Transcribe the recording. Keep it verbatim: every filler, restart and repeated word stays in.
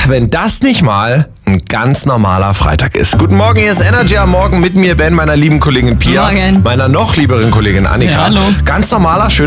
wenn das nicht mal ein ganz normaler Freitag ist. Guten Morgen, hier ist Energy am Morgen mit mir, Ben, meiner lieben Kollegin Pia, Morgen. meiner noch lieberen Kollegin Annika. Ja, hallo. Ganz normaler, schöner